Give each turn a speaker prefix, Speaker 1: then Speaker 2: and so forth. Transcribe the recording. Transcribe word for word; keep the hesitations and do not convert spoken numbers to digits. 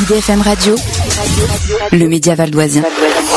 Speaker 1: I D F M Radio, le média valdoisien.